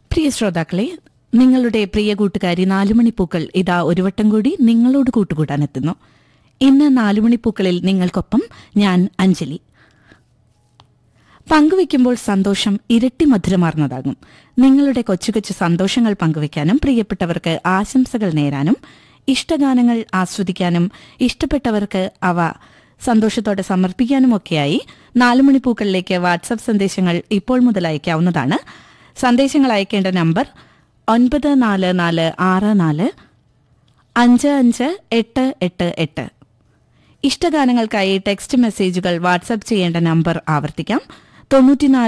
പ്രിയ ശ്രോതാക്കളെ, നിങ്ങളുടെ പ്രിയ കൂട്ടുകാരി നാലുമണിപ്പൂക്കൾ ഇതാ ഒരു വട്ടം കൂടി നിങ്ങളോട് കൂട്ടുകൂടാനെത്തുന്നു. ഇന്ന് നാലുമണിപ്പൂക്കളിൽ നിങ്ങൾക്കൊപ്പം ഞാൻ അഞ്ജലി. പങ്കുവയ്ക്കുമ്പോൾ സന്തോഷം ഇരട്ടി മധുരമാർന്നതാകും. നിങ്ങളുടെ കൊച്ചു കൊച്ചു സന്തോഷങ്ങൾ പങ്കുവയ്ക്കാനും പ്രിയപ്പെട്ടവർക്ക് ആശംസകൾ നേരാനും ഇഷ്ടഗാനങ്ങൾ ആസ്വദിക്കാനും ഇഷ്ടപ്പെട്ടവർക്ക് അവ സന്തോഷത്തോടെ സമർപ്പിക്കാനുമൊക്കെയായി നാലുമണിപ്പൂക്കളിലേക്ക് വാട്സ്ആപ്പ് സന്ദേശങ്ങൾ ഇപ്പോൾ മുതൽ അയക്കാവുന്നതാണ്. സന്ദേശങ്ങൾ അയക്കേണ്ട നമ്പർ 9444545588. ഇഷ്ടഗാനങ്ങൾക്കായി ടെക്സ്റ്റ് മെസ്സേജുകൾ വാട്സ്ആപ്പ് ചെയ്യേണ്ട നമ്പർ ആവർത്തിക്കാം: 94